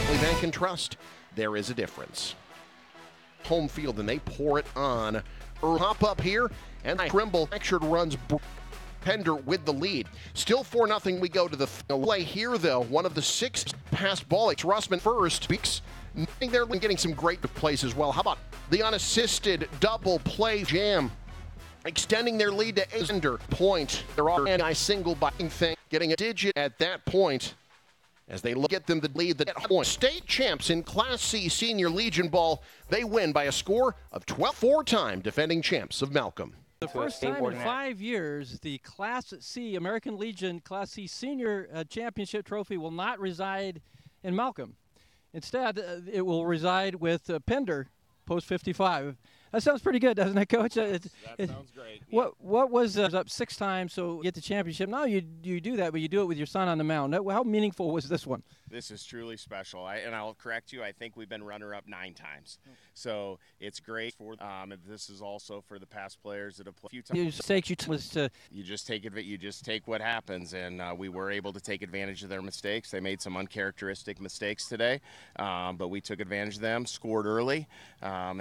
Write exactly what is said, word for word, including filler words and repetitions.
Bank and Trust, there is a difference. Home field, and they pour it on. Hop up here, and Trimble Trimble runs Pender with the lead. Still four nothing, we go to the play here, though. One of the six pass ball. It's Russman first. Weeks there getting some great plays as well. How about the unassisted double play jam? Extending their lead to Ender point. They're all anti single by thing, getting a digit at that point as they look at them the lead. The point. State champs in Class C Senior Legion Ball. They win by a score of twelve. Four-time defending champs of Malcolm. The first time in five years, the Class C American Legion Class C Senior uh, Championship Trophy will not reside in Malcolm. Instead, uh, it will reside with uh, Pender, Post fifty-five. That sounds pretty good, doesn't it, Coach? It, that it, sounds great. What yeah. What was uh, up six times, so you get the championship. Now you you do that, but you do it with your son on the mound. How meaningful was this one? This is truly special, I, and I'll correct you. I think we've been runner-up nine times, so it's great. For um, and this is also for the past players that have played a few times. Your mistakes you t- was to you just take it. You just take what happens, and uh, we were able to take advantage of their mistakes. They made some uncharacteristic mistakes today, um, but we took advantage of them, scored early. Um,